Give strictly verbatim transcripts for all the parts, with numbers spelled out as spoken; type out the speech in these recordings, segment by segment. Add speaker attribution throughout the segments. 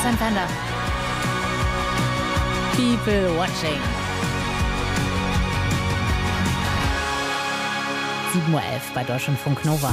Speaker 1: Sebastian Fender. People watching. sieben Uhr elf bei Deutschlandfunk Nova.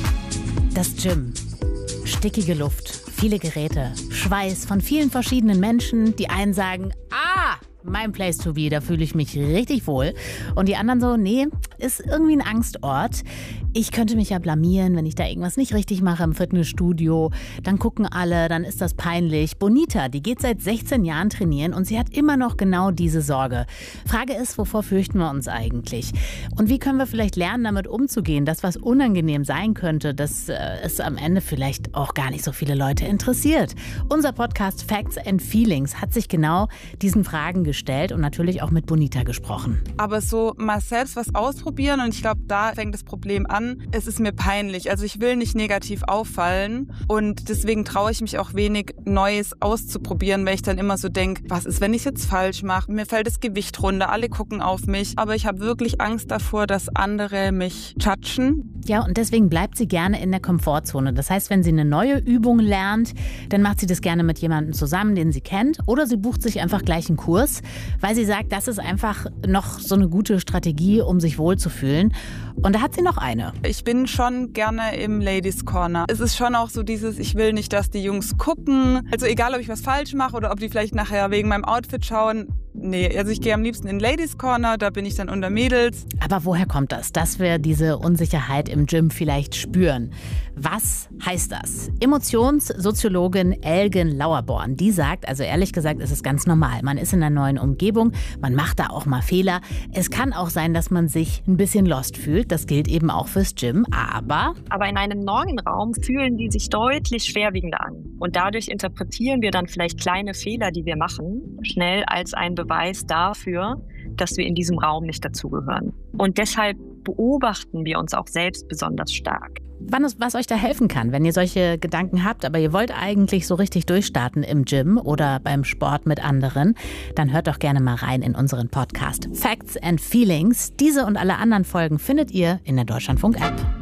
Speaker 1: Das Gym. Stickige Luft, viele Geräte, Schweiß von vielen verschiedenen Menschen. Die einen sagen, ah, mein Place to be, da fühle ich mich richtig wohl. Und die anderen so, nee, ist irgendwie ein Angstort. Ich könnte mich ja blamieren, wenn ich da irgendwas nicht richtig mache im Fitnessstudio. Dann gucken alle, dann ist das peinlich. Bonita, die geht seit sechzehn Jahren trainieren und sie hat immer noch genau diese Sorge. Frage ist, wovor fürchten wir uns eigentlich? Und wie können wir vielleicht lernen, damit umzugehen, dass was unangenehm sein könnte, dass äh, es am Ende vielleicht auch gar nicht so viele Leute interessiert? Unser Podcast Facts and Feelings hat sich genau diesen Fragen gestellt und natürlich auch mit Bonita gesprochen.
Speaker 2: Aber so mal selbst was ausprobieren und ich glaube, da fängt das Problem an. Es ist mir peinlich. Also ich will nicht negativ auffallen und deswegen traue ich mich auch wenig, Neues auszuprobieren, weil ich dann immer so denke, was ist, wenn ich es jetzt falsch mache? Mir fällt das Gewicht runter, alle gucken auf mich. Aber ich habe wirklich Angst davor, dass andere mich judgen.
Speaker 1: Ja, und deswegen bleibt sie gerne in der Komfortzone. Das heißt, wenn sie eine neue Übung lernt, dann macht sie das gerne mit jemandem zusammen, den sie kennt. Oder sie bucht sich einfach gleich einen Kurs, weil sie sagt, das ist einfach noch so eine gute Strategie, um sich wohlzufühlen. Und da hat sie noch eine.
Speaker 2: Ich bin schon gerne im Ladies Corner. Es ist schon auch so dieses, ich will nicht, dass die Jungs gucken. Also egal, ob ich was falsch mache oder ob die vielleicht nachher wegen meinem Outfit schauen. Nee, also ich gehe am liebsten in Ladies Corner, da bin ich dann unter Mädels.
Speaker 1: Aber woher kommt das, dass wir diese Unsicherheit im Gym vielleicht spüren? Was heißt das? Emotionssoziologin Elgen Lauerborn, die sagt, also ehrlich gesagt, es ist ganz normal. Man ist in einer neuen Umgebung, man macht da auch mal Fehler. Es kann auch sein, dass man sich ein bisschen lost fühlt. Das gilt eben auch fürs Gym, aber...
Speaker 3: Aber in einem neuen Raum fühlen die sich deutlich schwerwiegender an. Und dadurch interpretieren wir dann vielleicht kleine Fehler, die wir machen, schnell als ein Beweis dafür, dass wir in diesem Raum nicht dazugehören. Und deshalb beobachten wir uns auch selbst besonders stark.
Speaker 1: Wann es, was euch da helfen kann, wenn ihr solche Gedanken habt, aber ihr wollt eigentlich so richtig durchstarten im Gym oder beim Sport mit anderen, dann hört doch gerne mal rein in unseren Podcast Facts and Feelings. Diese und alle anderen Folgen findet ihr in der Deutschlandfunk-App.